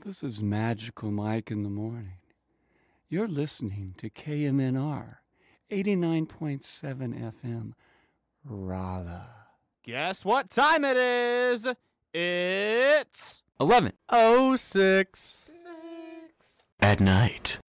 This is Magical Mike in the morning. You're listening to KMNR 89.7 FM, Raleigh. Guess what time it is? It's 11:06 6 at night.